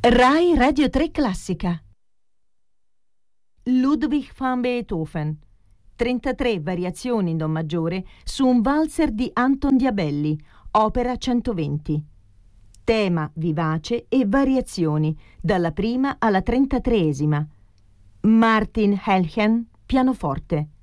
Rai Radio 3 Classica. Ludwig van Beethoven. 33 variazioni in do maggiore su un valzer di Anton Diabelli, opera 120. Tema vivace e variazioni, dalla prima alla 33esima. Martin Helchen, pianoforte.